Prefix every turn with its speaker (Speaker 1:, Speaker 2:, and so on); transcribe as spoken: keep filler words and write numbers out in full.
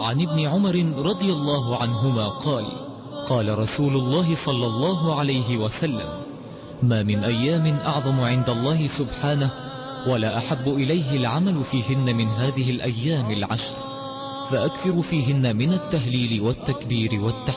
Speaker 1: وعن ابن عمر رضي الله عنهما قال قال رسول الله صلى الله عليه وسلم ما من أيام أعظم عند الله سبحانه ولا أحب إليه العمل فيهن من هذه الأيام العشر، فأكثر فيهن من التهليل والتكبير والتحميد.